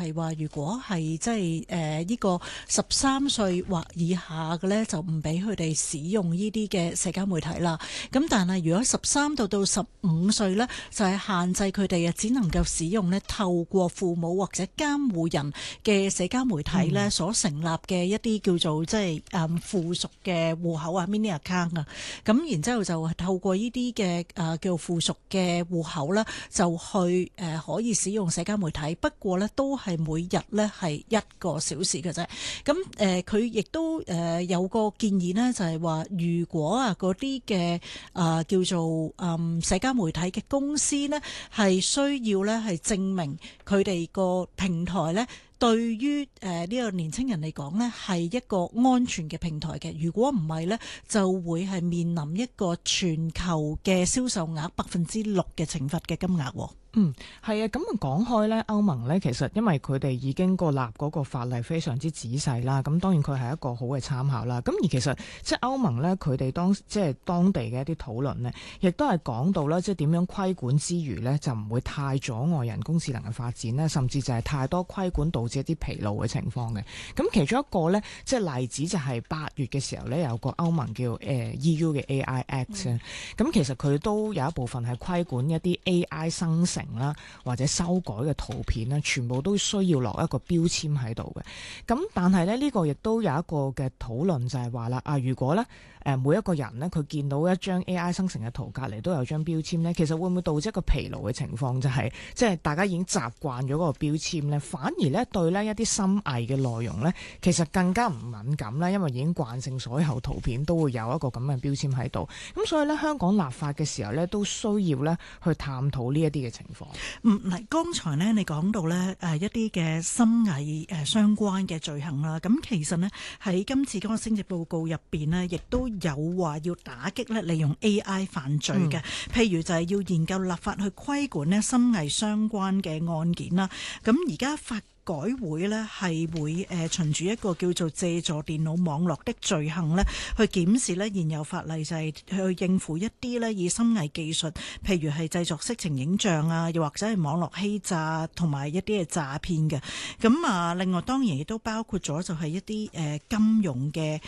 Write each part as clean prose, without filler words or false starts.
係話，如果係即係呢個13歲或以下嘅呢，就唔俾佢哋使用呢啲嘅社交媒體啦。咁但係如果13到15歲呢，就係限制佢哋只能夠使用呢透過父母或者監護人嘅社交媒體呢所成立嘅一啲叫做即係附屬嘅戶口啊 mini account 啊。咁然之後就透過呢啲嘅叫附屬嘅戶口啦，就去可以使用社交媒體。不過呢，都係每日呢係1個小時嘅啫。咁佢亦都有個建議呢，就係話如果嗰啲嘅叫做社交媒體嘅公司呢，係需要呢係證明佢哋個平台呢，對於呢個年青人嚟講呢，係一個安全嘅平台嘅。如果唔係呢，就會係面臨一個全球嘅銷售額6%嘅懲罰嘅金額。 係啊，咁講開呢，歐盟呢，其實因為佢哋已經個立嗰個法例非常之仔細啦，咁當然佢係一個好嘅參考啦。咁而其實即係歐盟呢，佢哋當地嘅一啲討論呢，亦都係講到啦，即係點樣規管之餘呢，就唔會太阻礙人工智能嘅發展呢，甚至就係太多規管導致一啲疲勞嘅情況嘅。咁其中一個呢，即係例子就係8月嘅時候呢，有個歐盟叫EU 嘅 AI Act。咁其實佢都有一部分係規管一啲 AI 生成啦，或者修改嘅圖片啦，全部都需要落一個標籤喺度嘅。咁但係咧，呢個亦都有一個嘅討論就係話啦，如果咧每一個人咧佢見到一張 AI 生成嘅圖隔離都有張標籤咧，其實會唔會導致一個疲勞嘅情況？就係即係大家已經習慣咗嗰個標籤咧，反而咧對咧一啲深偽嘅內容咧，其實更加唔敏感啦，因為已經慣性所有圖片都會有一個咁嘅標籤喺度。咁所以咧，香港立法嘅時候咧，都需要咧去探討呢一啲嘅情況。 嗱，剛才呢，你講到呢一啲嘅深偽相關嘅罪行啦，咁其實呢，喺今次嗰個施政報告入邊呢，亦都有話要打擊咧利用 AI 犯罪嘅，譬如就係要研究立法去規管呢深偽相關嘅案件啦。咁而家改會呢係會循住一個叫做借助電腦網絡的罪行呢去檢視呢現有法例，就係去應付一啲呢以深偽技術，譬如係製作色情影像啊，又或者係網絡欺詐同埋一啲嘅詐騙嘅。咁另外當然亦都包括咗就係一啲金融嘅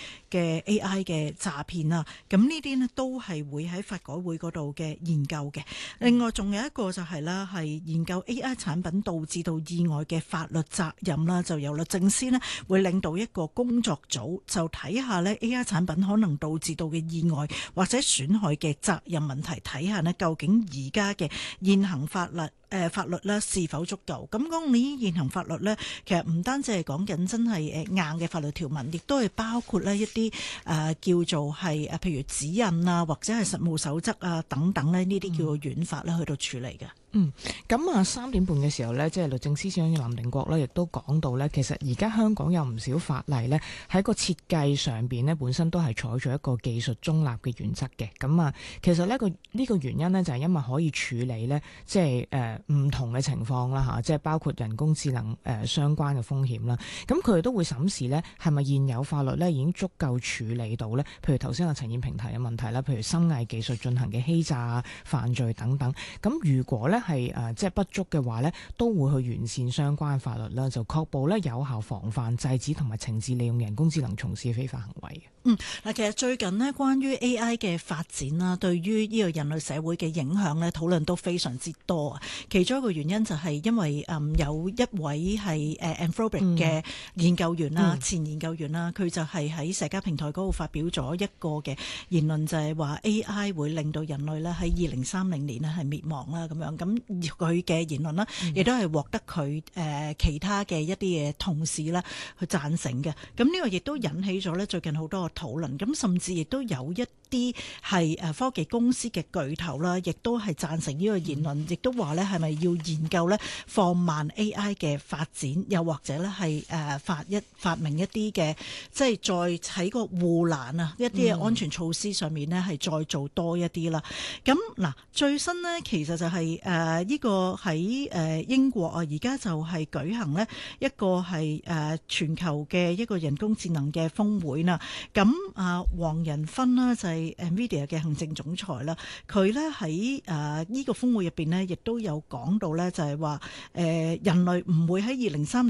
AI 嘅詐騙啊。咁呢啲呢都係會喺法改會嗰度嘅研究嘅。另外仲有一個就係啦，係研究 AI 產品導致到意外嘅法律責任啦，就由律政司呢會領導一個工作組，就睇下呢 AI 產品可能導致到嘅意外或者損害嘅責任問題，睇下呢究竟而家嘅現行法律咧是否足夠？咁講呢現行法律呢，其實唔單止係講緊真係硬嘅法律條文，亦都係包括呢一啲叫做係譬如指引啊，或者係實務守則啊等等呢啲叫做軟法咧去到處理嘅。 咁3點半嘅時候呢，即係律政司司長林定國呢，亦都講到呢，其實而家香港有唔少法例呢，喺個設計上邊呢，本身都係採取一個技術中立嘅原則嘅。咁其實呢個原因呢，就係因為可以處理呢，即係唔同嘅情況啦嚇，即係包括人工智能相關嘅風險啦。咁佢哋都會審視呢，係咪現有法律呢已經足夠處理到呢？譬如頭先阿陳燕平提嘅問題啦，譬如深偽技術進行嘅欺詐啊、犯罪等等。咁如果呢係即係不足嘅話呢，都會去完善相關法律啦，就確保呢有效防範、制止同埋懲治利用人工智能從事非法行為嘅。 其實最近呢，關於 AI 嘅發展啦，對於呢個人類社會嘅影響呢，討論都非常之多啊。其中一個原因就係因為有一位係Anthropic 嘅研究員啦、前研究員啦，佢就係喺社交平台嗰度發表咗一個嘅言論，就係話 AI 會令到人類呢喺2030年呢係滅亡啦咁樣。咁佢嘅言論啦，亦都係獲得佢其他嘅一啲嘅同事啦去贊成嘅。咁呢個亦都引起咗呢最近好多個討論。咁甚至亦都有一啲係科技公司嘅巨頭啦，亦都係贊成呢個言論，亦都話呢係咪要研究呢放慢 AI 嘅發展，又或者呢係發明一啲嘅即係再喺個護欄啊一啲嘅安全措施上面呢係再做多一啲啦。咁嗱最新呢，其實就係呢個喺英國啊，而家就係舉行呢一個係全球嘅一個人工智能嘅峰會啦。咁黃仁勳啦就係NVIDIA 嘅行政總裁啦，佢咧喺呢個峰會入邊呢，亦都有講到咧，就係話人類唔會喺2030